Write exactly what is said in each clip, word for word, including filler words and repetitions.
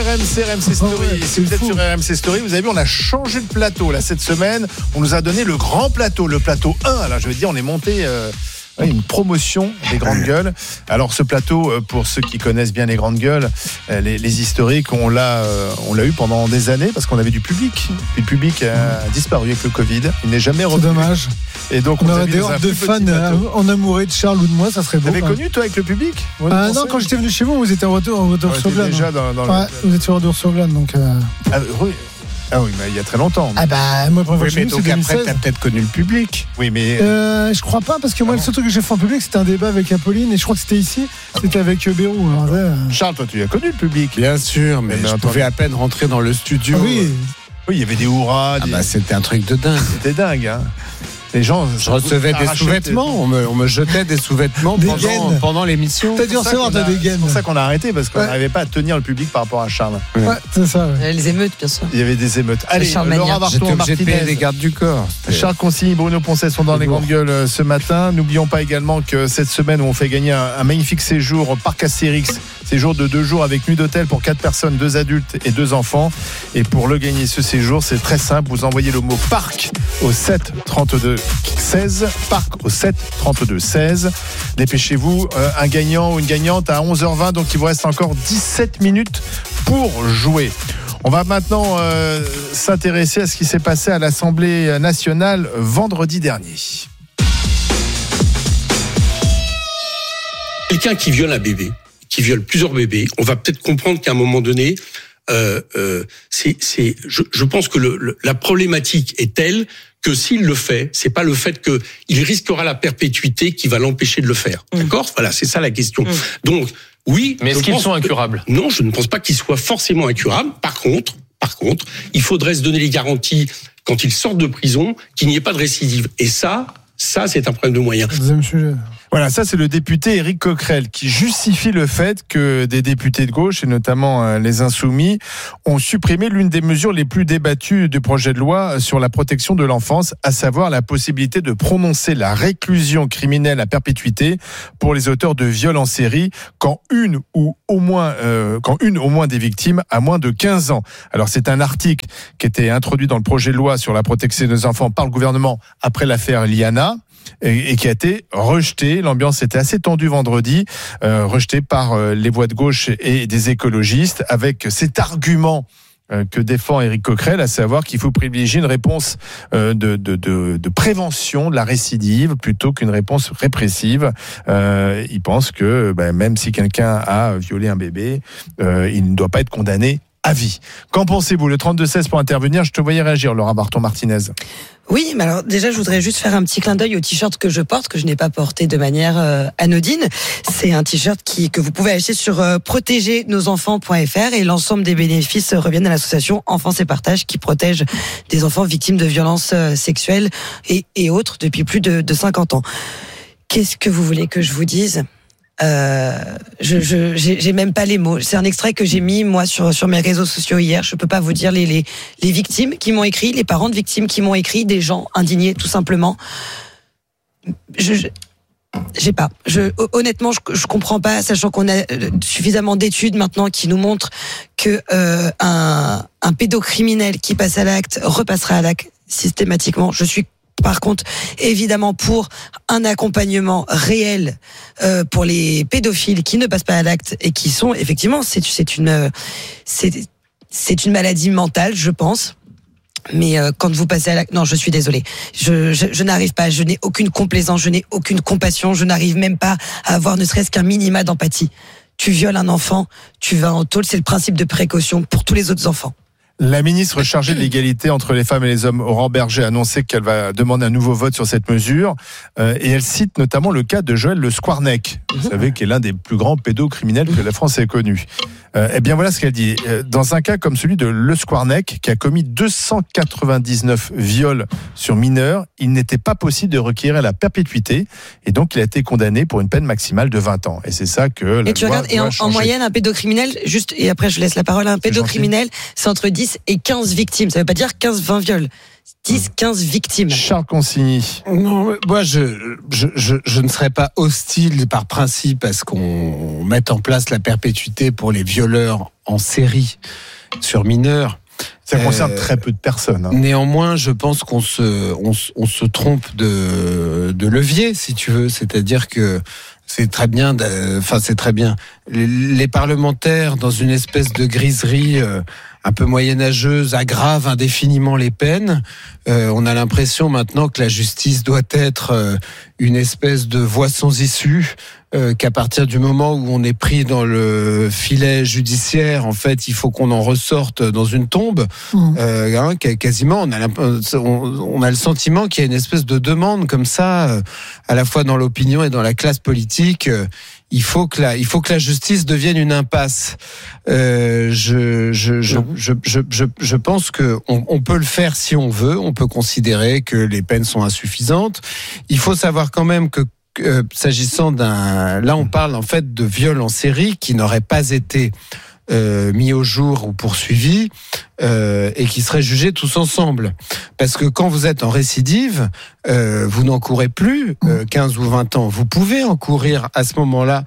R M C, R M C Story. Oh ouais, si vous êtes sur R M C Story, vous avez vu, on a changé de plateau là cette semaine. On nous a donné le grand plateau, le plateau un. Alors je veux dire, on est monté euh, une promotion des grandes gueules. Alors ce plateau, pour ceux qui connaissent bien les grandes gueules, les, les historiques, on l'a, on l'a eu pendant des années parce qu'on avait du public. Puis le public a disparu avec le Covid. Il n'est jamais revenu. C'est dommage. Et donc on, on aurait des hordes de fans en amoureux de Charles ou de moi, ça serait beau. Vous avez connu toi avec le public? Ah non, quand j'étais venu chez vous, vous étiez en retour, en retour ouais, sur Glane. Déjà dans, dans ouais, le... Vous étiez en retour sur Glane, donc. Euh... Ah, oui. Ah oui, mais il y a très longtemps. Ah bah moi, oui, mais nous, donc c'est après, t'as peut-être connu le public. Oui, mais euh, je crois pas parce que moi, ah le seul truc que j'ai fait en public, c'était un débat avec Apolline et je crois que c'était ici, c'était avec Bérou. Alors, ouais. Charles, toi, tu as connu le public? Bien sûr, mais, mais je pouvais à peine rentrer dans le studio. Ah, oui. Oui, il y avait des hurrahs. Ah des... bah c'était un truc de dingue. C'était dingue, hein. Les gens, je recevais des sous-vêtements, on me, on me jetait des sous-vêtements des pendant, pendant l'émission. T'as dû recevoir t'as des gaines. C'est pour ça qu'on a arrêté parce qu'on n'arrivait ouais. pas à tenir le public par rapport à Charles. Ouais, ouais c'est ça. Ouais. Les émeutes, bien sûr. Il y avait des émeutes. Allez, Laura Barton, Martinez, les gardes du corps. Charles Consigny, Bruno Poncet sont dans les grandes gueules ce matin. N'oublions pas également que cette semaine où on fait gagner un, un magnifique séjour au parc Astérix, séjour de deux jours avec nuit d'hôtel pour quatre personnes, deux adultes et deux enfants. Et pour le gagner ce séjour, c'est très simple. Vous envoyez le mot parc au sept trente-deux seize. Parc au sept trente-deux seize. Dépêchez-vous, euh, un gagnant ou une gagnante à onze heures vingt, donc il vous reste encore dix-sept minutes pour jouer. On va maintenant euh, s'intéresser à ce qui s'est passé à l'Assemblée nationale vendredi dernier. Quelqu'un qui viole un bébé, qui viole plusieurs bébés, on va peut-être comprendre qu'à un moment donné, euh, euh, c'est, c'est, je, je pense que le, le, la problématique est telle que s'il le fait, c'est pas le fait que il risquera la perpétuité qui va l'empêcher de le faire. Mmh. D'accord ? Voilà, c'est ça la question. Mmh. Donc, oui. Mais est-ce qu'ils sont incurables ? Non, je ne pense pas qu'ils soient forcément incurables. Par contre, par contre, il faudrait se donner les garanties quand ils sortent de prison qu'il n'y ait pas de récidive. Et ça, ça, c'est un problème de moyens. Deuxième sujet. Voilà, ça c'est le député Éric Coquerel qui justifie le fait que des députés de gauche, et notamment les Insoumis, ont supprimé l'une des mesures les plus débattues du projet de loi sur la protection de l'enfance, à savoir la possibilité de prononcer la réclusion criminelle à perpétuité pour les auteurs de viols en série quand une ou au moins euh, quand une au moins des victimes a moins de quinze ans. Alors c'est un article qui était introduit dans le projet de loi sur la protection des enfants par le gouvernement après l'affaire Liana. Et qui a été rejeté. L'ambiance était assez tendue vendredi, euh, rejeté par euh, les voix de gauche et des écologistes, avec cet argument euh, que défend Éric Coquerel, à savoir qu'il faut privilégier une réponse euh, de, de, de, de prévention de la récidive plutôt qu'une réponse répressive. Euh, il pense que bah, même si quelqu'un a violé un bébé, euh, il ne doit pas être condamné à vie. Qu'en pensez-vous ? Le trente-deux seize pour intervenir, je te voyais réagir, Laura Barton Martinez. Oui, mais alors déjà, je voudrais juste faire un petit clin d'œil au t-shirt que je porte, que je n'ai pas porté de manière euh, anodine. C'est un t-shirt qui que vous pouvez acheter sur euh, protéger nos enfants point f r et l'ensemble des bénéfices reviennent à l'association Enfance et Partage qui protège des enfants victimes de violences euh, sexuelles et, et autres depuis plus de, de cinquante ans. Qu'est-ce que vous voulez que je vous dise ? Euh, je, je, j'ai, j'ai même pas les mots. C'est un extrait que j'ai mis moi sur sur mes réseaux sociaux hier. Je peux pas vous dire les les les victimes qui m'ont écrit, les parents de victimes qui m'ont écrit, des gens indignés tout simplement. Je, je j'ai pas. Je honnêtement, je, je comprends pas, sachant qu'on a suffisamment d'études maintenant qui nous montrent que euh, un un pédocriminel qui passe à l'acte repassera à l'acte systématiquement. Je suis par contre, évidemment, pour un accompagnement réel euh, pour les pédophiles qui ne passent pas à l'acte et qui sont effectivement, c'est c'est une c'est c'est une maladie mentale, je pense. Mais euh, quand vous passez à l'acte, non, je suis désolée, je, je je n'arrive pas, je n'ai aucune complaisance, je n'ai aucune compassion, je n'arrive même pas à avoir ne serait-ce qu'un minima d'empathie. Tu violes un enfant, tu vas en tôle, c'est le principe de précaution pour tous les autres enfants. La ministre chargée de l'égalité entre les femmes et les hommes, Aurore Berger, a annoncé qu'elle va demander un nouveau vote sur cette mesure. Euh, et elle cite notamment le cas de Joël Le Squarnec, vous savez, qui est l'un des plus grands pédocriminels que la France ait connu. Euh, eh bien, voilà ce qu'elle dit. Dans un cas comme celui de Le Squarnec, qui a commis deux cent quatre-vingt-dix-neuf viols sur mineurs, il n'était pas possible de requérir la perpétuité. Et donc, il a été condamné pour une peine maximale de vingt ans. Et c'est ça que la et tu loi regardes, et en, en moyenne, un pédocriminel, juste, et après je laisse la parole à un pédocriminel, c'est entre dix et quinze victimes. Ça ne veut pas dire quinze vingt viols. dix, quinze victimes. Charles Consigny. Non, moi, je, je, je, je ne serais pas hostile par principe à ce qu'on mette en place la perpétuité pour les violeurs en série sur mineurs. Ça concerne Euh, très peu de personnes. Hein. Néanmoins, je pense qu'on se, on, se- on se trompe de, de levier, si tu veux. C'est-à-dire que c'est très bien, de- enfin c'est très bien. Les, les parlementaires, dans une espèce de griserie euh, un peu moyenâgeuse, aggravent indéfiniment les peines. Euh, on a l'impression maintenant que la justice doit être euh, une espèce de voie sans issue. Euh, qu'à partir du moment où on est pris dans le filet judiciaire, en fait, il faut qu'on en ressorte dans une tombe. Mmh. Euh, hein, quasiment, on a, on, on a le sentiment qu'il y a une espèce de demande comme ça, euh, à la fois dans l'opinion et dans la classe politique. Euh, il faut que la, il faut que la justice devienne une impasse. Euh, je, je, je, je, je, je, je pense que on, on peut le faire si on veut. On peut considérer que les peines sont insuffisantes. Il faut savoir quand même que Euh, s'agissant d'un, là on parle en fait de viol en série qui n'aurait pas été euh, mis au jour ou poursuivi euh, et qui seraient jugés tous ensemble. Parce que quand vous êtes en récidive, euh, vous n'encourez plus euh, quinze ou vingt ans. Vous pouvez encourir à ce moment-là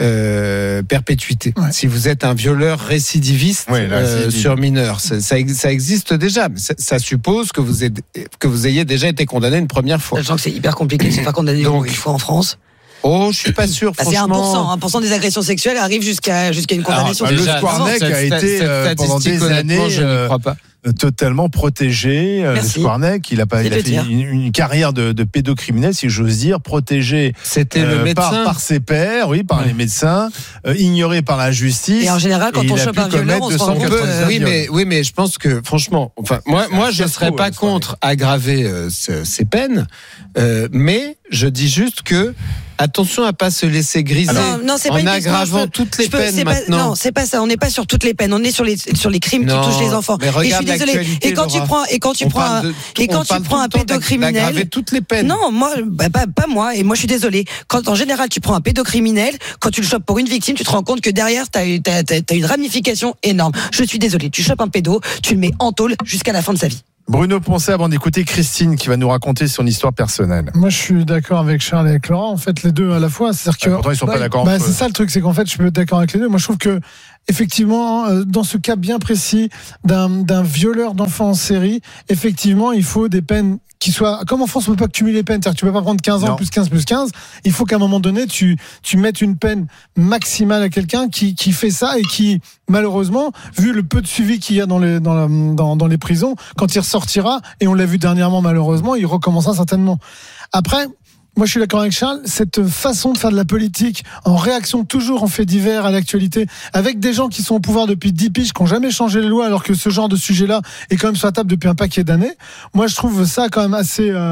euh, perpétuité. Ouais. Si vous êtes un violeur récidiviste Ouais, la euh, récidive. sur mineur, ça, ça, ex- ça existe déjà. Mais ça, ça suppose que vous, êtes, que vous ayez déjà été condamné une première fois. Sachant que c'est hyper compliqué de se faire condamner Donc, une fois en France. Oh, je suis pas sûr. Bah, c'est un pour cent. franchement. un pour cent des agressions sexuelles arrivent jusqu'à, jusqu'à une condamnation. Alors, le Déjà, Squarneck cette- a été, cette euh, pendant statistique, des honnêtement, années, je n'y euh, crois pas. totalement protégé. euh, Le Merci. Squarneck, il a, pas, C'est il a de fait dire. une, une carrière de, de pédocriminel, si j'ose dire, protégé C'était euh, le médecin. par, par ses pairs, oui, par Ouais. les médecins, euh, ignoré par la justice. Et en général, quand Et on il a chope pu un violeur, on se rend commettre compte. On peut- quatre-vingt-dix-neuf euh, oui, viols. mais oui, mais je pense que franchement, enfin, moi, C'est un moi, je fiasco, serais pas le Squarneck. contre aggraver euh, ce- ces peines, euh, mais je dis juste que attention à pas se laisser griser Non, non, c'est pas en une question, aggravant je peux- toutes les je peux- peines c'est pas- maintenant. non, c'est pas ça. On n'est pas sur toutes les peines. On est sur les sur les crimes Non, qui touchent les enfants. mais Et je regarde suis désolée. l'actualité, Et quand tu Laura. prends et quand tu On prends parle un, de- et on quand tu parle prends tout un le temps pédocriminel. d'aggraver toutes les peines. Non, moi, bah, pas, pas moi. Et moi, je suis désolée. Quand en général, tu prends un pédocriminel, quand tu le chopes pour une victime, tu te rends compte que derrière, t'as eu- t'as, t'as, t'as une ramification énorme. Je suis désolée. Tu chopes un pédo, tu le mets en tôle jusqu'à la fin de sa vie. Bruno Poncet, avant d'écouter Christine, qui va nous raconter son histoire personnelle. Moi, je suis d'accord avec Charles et avec Laura. En fait, les deux à la fois. C'est-à-dire que. Ah, pourtant, ils sont pas Ouais, d'accord bah, entre c'est eux. ça le truc, c'est qu'en fait, je peux être d'accord avec les deux. Moi, je trouve que, effectivement, euh, dans ce cas bien précis d'un, d'un violeur d'enfants en série, effectivement, il faut des peines qui soient. Comme en France, on peut pas cumuler les peines. C'est-à-dire que tu peux pas prendre quinze ans Non. plus quinze plus quinze. Il faut qu'à un moment donné, tu, tu mettes une peine maximale à quelqu'un qui, qui fait ça et qui, malheureusement, vu le peu de suivi qu'il y a dans les, dans, la, dans, dans les prisons, quand il ressortira, et on l'a vu dernièrement, malheureusement, il recommencera certainement. Après, moi, je suis d'accord avec Charles. Cette façon de faire de la politique en réaction toujours en fait divers à l'actualité, avec des gens qui sont au pouvoir depuis dix piges, qui n'ont jamais changé les lois, alors que ce genre de sujet-là est quand même sur la table depuis un paquet d'années. Moi, je trouve ça quand même assez, euh,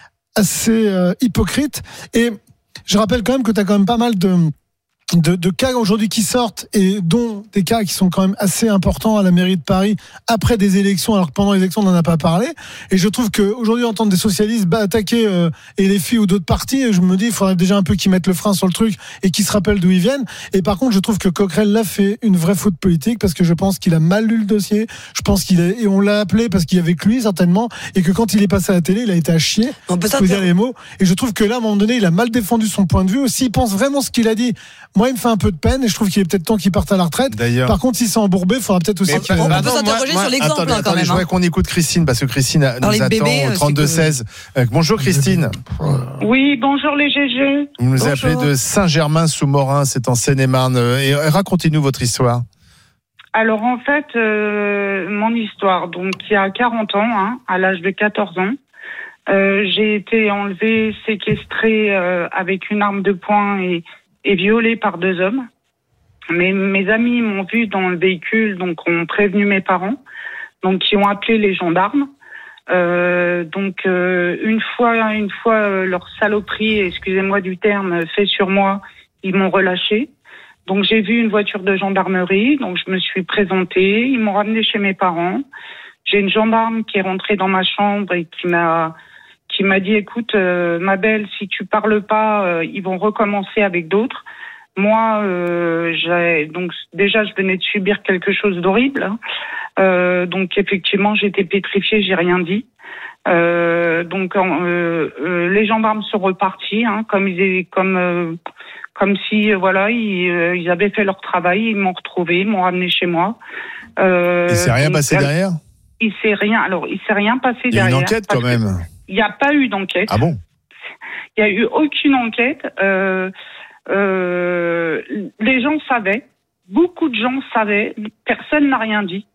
assez euh, hypocrite. Et je rappelle quand même que tu as quand même pas mal de De, de cas aujourd'hui qui sortent et dont des cas qui sont quand même assez importants à la mairie de Paris après des élections, alors que pendant les élections on n'en a pas parlé. Et je trouve qu'aujourd'hui entendre des socialistes bah, attaquer euh, et les filles ou d'autres partis, je me dis il faudrait déjà un peu qu'ils mettent le frein sur le truc et qu'ils se rappellent d'où ils viennent. Et par contre je trouve que Coquerel l'a fait une vraie faute politique parce que je pense qu'il a mal lu le dossier. Je pense qu'il est, et on l'a appelé parce qu'il y avait que lui certainement, et que quand il est passé à la télé il a été à chier. On peut Je peux dire s'interroger. les mots. Et je trouve que là, à un moment donné, il a mal défendu son point de vue. S'il pense vraiment ce qu'il a dit, moi, il me fait un peu de peine et je trouve qu'il est peut-être temps qu'il parte à la retraite. D'ailleurs. Par contre, s'il s'est embourbé, il faudra peut-être aussi. Mais qu'il- On, on Pardon, peut s'interroger moi- sur l'exemple Attendez, hein, quand attendez, même. je hein. voudrais qu'on écoute Christine, parce que Christine a- Parler nous de attend bébé, au euh, trente-deux seize. Euh, bonjour Christine. Oui, bonjour les G G. Vous nous Bonjour. appelez de Saint-Germain-sous-Morin, c'est en Seine-et-Marne. Et racontez-nous votre histoire. Alors en fait, euh, mon histoire, donc il y a quarante ans, hein, à l'âge de quatorze ans, euh, j'ai été enlevée, séquestrée euh, avec une arme de poing et, et violée par deux hommes. Mais mes amis m'ont vue dans le véhicule, donc ont prévenu mes parents, donc qui ont appelé les gendarmes. Euh, donc euh, une fois, une fois euh, leur saloperie, excusez-moi du terme, fait sur moi, ils m'ont relâché. Donc j'ai vu une voiture de gendarmerie, donc je me suis présentée, ils m'ont ramenée chez mes parents. J'ai une gendarme qui est rentrée dans ma chambre et qui m'a qui m'a dit écoute euh, ma belle, si tu parles pas, euh, ils vont recommencer avec d'autres. Moi, euh, j'ai donc déjà je venais de subir quelque chose d'horrible, hein. Euh, donc effectivement j'étais pétrifiée, j'ai rien dit. Euh, donc euh, euh, les gendarmes sont repartis, hein, comme ils, comme euh, comme si euh, voilà ils, euh, ils avaient fait leur travail, ils m'ont retrouvé, ils m'ont ramené chez moi. Euh, Il s'est rien donc, passé derrière? Il s'est rien. Alors il s'est rien passé Il y a derrière. une enquête quand même. Il n'y a pas eu d'enquête. Ah bon? Il n'y a eu aucune enquête. Euh, euh, les gens savaient. Beaucoup de gens savaient. Personne n'a rien dit.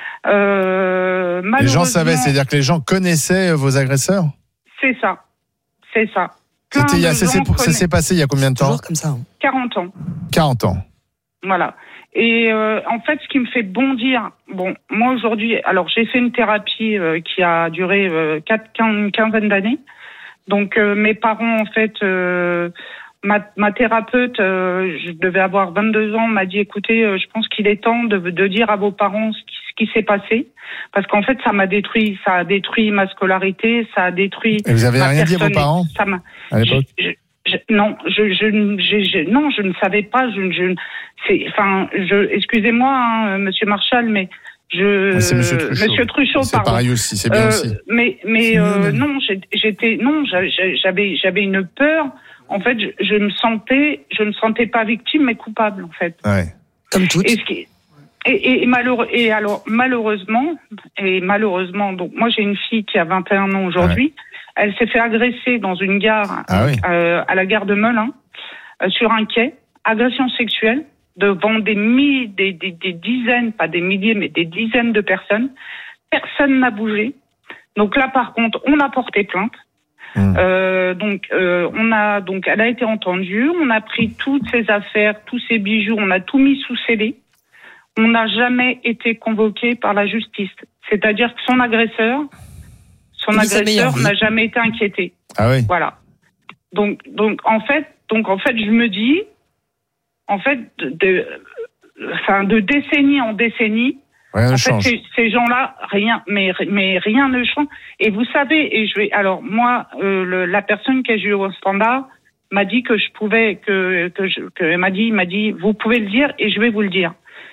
Euh, les gens savaient, c'est-à-dire que les gens connaissaient vos agresseurs? C'est ça. C'est ça. C'était il y a, ça, s'est, ça s'est passé il y a combien de temps? Toujours comme ça. Hein. quarante ans. quarante ans. Voilà. Et euh, en fait, ce qui me fait bondir, bon, moi aujourd'hui, alors j'ai fait une thérapie euh, qui a duré euh, quatre, une quinzaine d'années. Donc euh, mes parents, en fait, euh, ma, ma thérapeute, euh, je devais avoir vingt-deux ans, m'a dit, écoutez, euh, je pense qu'il est temps de, de dire à vos parents ce qui, ce qui s'est passé, parce qu'en fait, ça m'a détruit, ça a détruit ma scolarité, ça a détruit. Et vous avez ma rien dit à vos parents ça m'a, à l'époque? je, je, Je, non, je, je, je, je, non, je ne savais pas. Je, je, c'est, enfin, je, excusez-moi, hein, Monsieur Marchal, mais je, oui, c'est Monsieur Truchot. Monsieur Truchot, c'est pardon. pareil aussi, c'est bien euh, aussi. Mais, mais euh, non, j'étais, non, j'avais, j'avais une peur. En fait, je, je me sentais, je me sentais pas victime, mais coupable, en fait. Ouais. Comme toutes. Et, ce qui, et, et, et, malheureux, et alors, malheureusement, et malheureusement, donc moi j'ai une fille qui a vingt et un ans aujourd'hui. Ouais. Elle s'est fait agresser dans une gare, ah oui. euh, à la gare de Melun, euh, sur un quai, agression sexuelle devant des, mi- des, des, des dizaines, pas des milliers, mais des dizaines de personnes. Personne n'a bougé. Donc là, par contre, on a porté plainte. Mmh. Euh, donc, euh, on a donc, elle a été entendue. On a pris toutes ses affaires, tous ses bijoux, on a tout mis sous scellé. On n'a jamais été convoqué par la justice. C'est-à-dire que son agresseur. Son agresseur n'a jamais été inquiété. Ah oui. Voilà. Donc, donc en fait, donc en fait, je me dis, en fait, de, de, enfin, de décennie en décennie, rien en ne fait, change. Ces, ces gens-là, rien, mais mais rien ne change. Et vous savez, et je vais, alors moi, euh, le, la personne qui a joué au standard m'a dit que je pouvais, que que je, que m'a dit, m'a dit, vous pouvez le dire et je vais vous le dire.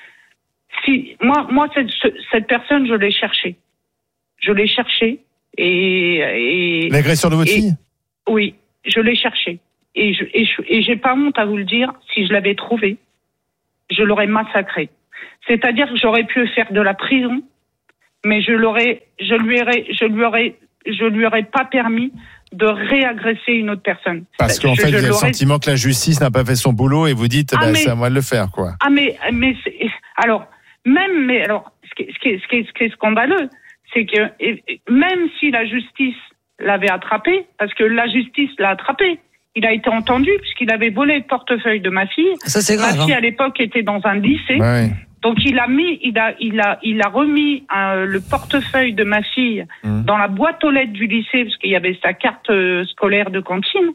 Si moi, moi cette cette personne, je l'ai cherchée, je l'ai cherchée. Et, et l'agresseur de votre et, fille? Oui, je l'ai cherché. Et je, et, je, et j'ai pas honte à vous le dire, si je l'avais trouvé, je l'aurais massacré. C'est-à-dire que j'aurais pu faire de la prison, mais je l'aurais, je lui aurais, je lui aurais, je lui aurais pas permis de réagresser une autre personne. Parce qu'en je, fait, je vous avez le l'aurais... sentiment que la justice n'a pas fait son boulot et vous dites, ah bah, mais... c'est à moi de le faire, quoi. Ah mais, mais c'est... alors même, mais alors, ce qui est, ce qui est, ce qui est, ce qui est scandaleux, c'est que même si la justice l'avait attrapé, parce que la justice l'a attrapé, il a été entendu puisqu'il avait volé le portefeuille de ma fille. Ça, c'est grave, ma fille hein. à l'époque était dans un lycée, ouais. Donc il a mis, il a, il a, il a remis euh, le portefeuille de ma fille mmh. dans la boîte aux lettres du lycée parce qu'il y avait sa carte euh, scolaire de cantine.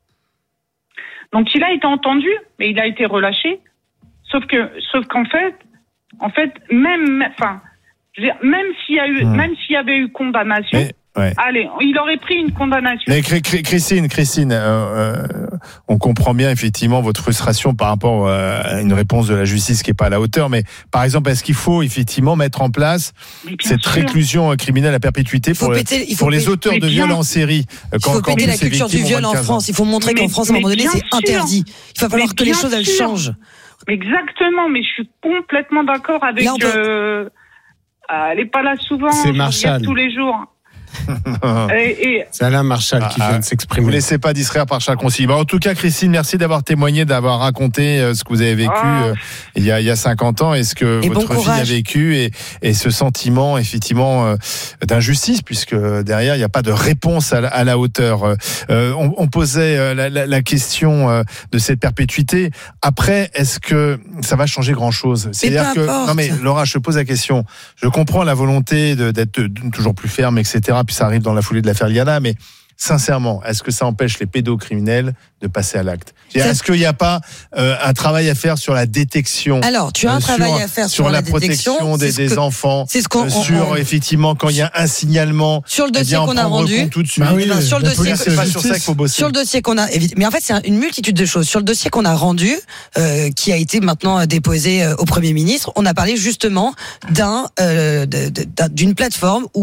Donc il a été entendu, mais il a été relâché. Sauf que, sauf qu'en fait, en fait, même, enfin. Même s'il y a eu, mmh. même s'il y avait eu condamnation, mais, ouais. allez, il aurait pris une condamnation. Mais Christine, Christine, euh, euh, on comprend bien effectivement votre frustration par rapport à une réponse de la justice qui est pas à la hauteur. Mais par exemple, est-ce qu'il faut effectivement mettre en place cette sûr. réclusion criminelle à perpétuité pour, péter, pour les auteurs mais de viol en série? Il faut quand, péter quand la culture du viol en France. Il faut montrer mais, qu'en France, à un moment donné, c'est sûr. interdit. Il va falloir mais que les choses elles changent. Exactement. Mais je suis complètement d'accord avec. Là, peut... euh, Elle n'est pas là souvent. C'est Marchal. Tous les jours. et, et... C'est Alain Marchal ah, qui vient de s'exprimer. Vous ne laissez pas distraire par Charles Concy. Bon, en tout cas, Christine, merci d'avoir témoigné, d'avoir raconté euh, ce que vous avez vécu ah. euh, il, y a, il y a cinquante ans et ce que et votre bon fille a vécu et, et ce sentiment, effectivement, euh, d'injustice, puisque derrière, il n'y a pas de réponse à la, à la hauteur. Euh, on, on posait euh, la, la, la question euh, de cette perpétuité. Après, est-ce que ça va changer grand-chose? C'est-à-dire que... Importe. Non mais, Laura, je te pose la question. Je comprends la volonté de, d'être toujours plus ferme, et cetera, puis ça arrive dans la foulée de l'affaire Liana, mais sincèrement, est-ce que ça empêche les pédocriminels de passer à l'acte? Est-ce qu'il n'y a pas euh, un travail à faire sur la détection? Alors, tu as un euh, travail sur, à faire sur, sur la, la protection détection, des, des que, enfants, c'est ce qu'on, euh, sur on, effectivement quand il y a un signalement. Sur le dossier eh bien, qu'on a rendu, tout de suite. Bah oui, non, sur le dossier, c'est pas sur ça qu'il faut bosser. Sur le dossier qu'on a, mais en fait, c'est une multitude de choses. Sur le dossier qu'on a rendu, euh, qui a été maintenant déposé euh, au Premier ministre, on a parlé justement d'un, euh, de, de, d'une plateforme où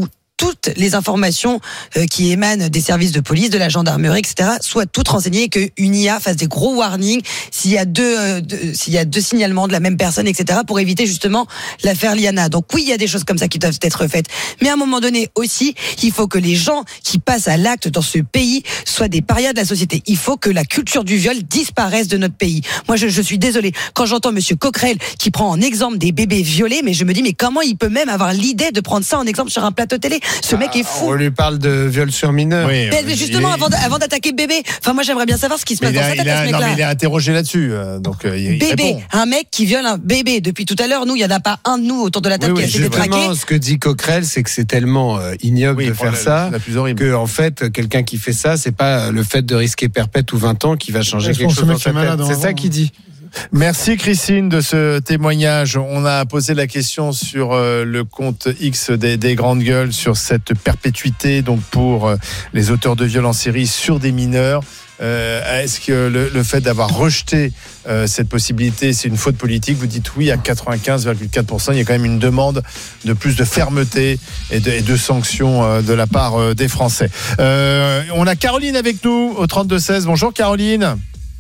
toutes les informations euh, qui émanent des services de police, de la gendarmerie, et cetera, soient toutes renseignées, qu'une I A fasse des gros warnings s'il y a deux, euh, deux, s'il y a deux signalements de la même personne, et cetera, pour éviter justement l'affaire Liana. Donc oui, il y a des choses comme ça qui doivent être faites. Mais à un moment donné aussi, il faut que les gens qui passent à l'acte dans ce pays soient des parias de la société. Il faut que la culture du viol disparaisse de notre pays. Moi, je, je suis désolée. Quand j'entends Monsieur Coquerel qui prend en exemple des bébés violés, mais je me dis, mais comment il peut même avoir l'idée de prendre ça en exemple sur un plateau télé? Ce ah, mec est fou. On lui parle de viol sur mineur. Oui, mais, mais justement, est... avant, avant d'attaquer bébé, enfin, moi, j'aimerais bien savoir ce qui se passe dans sa tête à ce mec-là. Non, mais il est interrogé là-dessus. Euh, donc, euh, il bébé, répond. Un mec qui viole un bébé. Depuis tout à l'heure, nous, il n'y en a pas un de nous autour de la table oui, qui oui, a essayé de traquer. Ce que dit Coquerel, c'est que c'est tellement euh, ignoble oui, de faire la, ça la plus horrible. que, en fait, quelqu'un qui fait ça, c'est pas le fait de risquer perpète ou vingt ans qui va changer ouais, quelque chose dans sa tête. C'est ça qu'il dit. Merci Christine de ce témoignage. On a posé la question sur euh, le compte X des, des grandes gueules sur cette perpétuité donc pour euh, les auteurs de viols en série sur des mineurs. Euh, est-ce que le, le fait d'avoir rejeté euh, cette possibilité, c'est une faute politique? Vous dites oui à quatre-vingt-quinze virgule quatre pour cent. Il y a quand même une demande de plus de fermeté et de, et de sanctions euh, de la part euh, des Français. Euh, on a Caroline avec nous au trente-deux seize. Bonjour Caroline.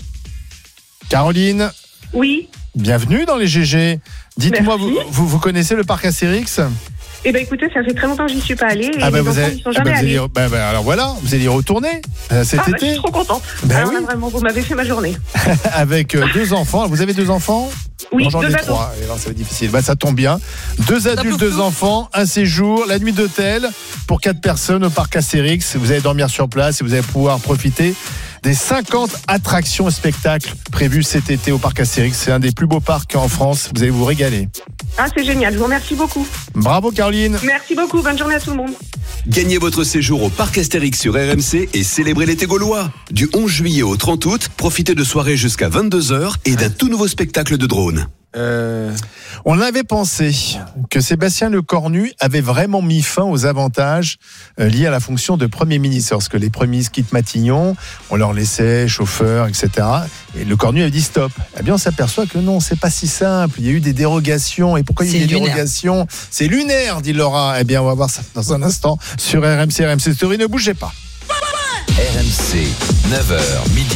Caroline. Oui. Bienvenue dans les G G. Dites-moi, vous, vous, vous connaissez le parc Astérix? Eh ben écoutez, ça fait très longtemps que j'y suis pas allée et ah bah les vous enfants avez, n'y sont ah jamais bah vous allés. allez, bah bah alors voilà, vous allez y retourner euh, cet ah bah, été. Je suis trop contente. Ben alors oui. là, vraiment, vous m'avez fait ma journée. Avec euh, deux enfants. Vous avez deux enfants? Oui, non, j'en deux ai ados. trois. Et alors, ça va être difficile. Bah, ça tombe bien. Deux adultes, deux enfants, un séjour, la nuit d'hôtel pour quatre personnes au parc Astérix. Vous allez dormir sur place et vous allez pouvoir profiter des cinquante attractions et spectacles prévus cet été au parc Astérix. C'est un des plus beaux parcs en France. Vous allez vous régaler. Ah, c'est génial. Je vous remercie beaucoup. Bravo, Caroline. Merci beaucoup. Bonne journée à tout le monde. Gagnez votre séjour au parc Astérix sur R M C et célébrez l'été gaulois. Du onze juillet au trente août, profitez de soirées jusqu'à vingt-deux heures et d'un tout nouveau spectacle de drone. Euh, on avait pensé que Sébastien Lecornu avait vraiment mis fin aux avantages euh, liés à la fonction de Premier ministre. Lorsque les premiers ministres quittent Matignon, on leur laissait chauffeur, et cetera. Et Lecornu avait dit stop. Eh bien, on s'aperçoit que non, c'est pas si simple. Il y a eu des dérogations. Et pourquoi il y a eu des lunaire. dérogations? C'est lunaire, dit Laura. Eh bien, on va voir ça dans un instant sur R M C. R M C Story, ne bougez pas. R M C, neuf heures midi,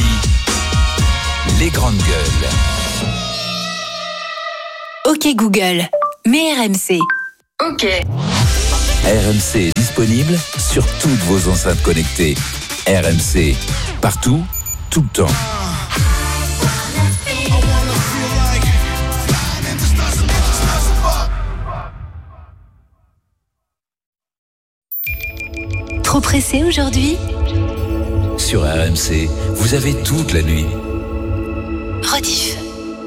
les grandes gueules. Ok Google, mets R M C. Ok. R M C est disponible sur toutes vos enceintes connectées. R M C, partout, tout le temps. Trop pressé aujourd'hui? Sur R M C, vous avez toute la nuit. Rediff.